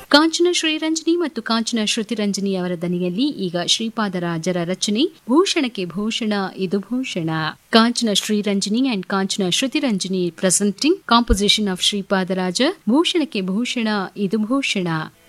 ಕಾಂಚನ ಶ್ರೀರಂಜನಿ ಮತ್ತು ಕಾಂಚನ ಶ್ರುತಿರಂಜನಿ ಅವರ ದನಿಯಲ್ಲಿ ಈಗ ಶ್ರೀಪಾದರಾಜರ ರಚನೆ ಭೂಷಣಕ್ಕೆ ಭೂಷಣ ಇದು ಭೂಷಣ. ಕಾಂಚನ Sriranjani and Kanchana ಶ್ರುತಿರಂಜನಿ presenting composition of Sripadaraja ಭೂಷಣಕ್ಕೆ ಭೂಷಣ ಇದು ಭೂಷಣ.